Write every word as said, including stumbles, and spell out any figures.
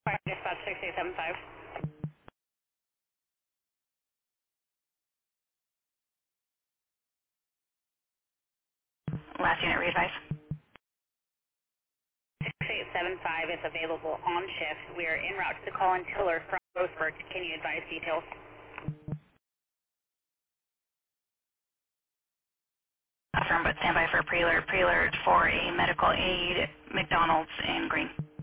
Fire dispatch six eight seven five. Last unit readvise. six eight seven five is available on shift. We are en route to the call-in tiller from Roseburg. Can you advise details? Affirm, but stand by for a pre-alert. Pre-alert for a medical aid, McDonald's in Green.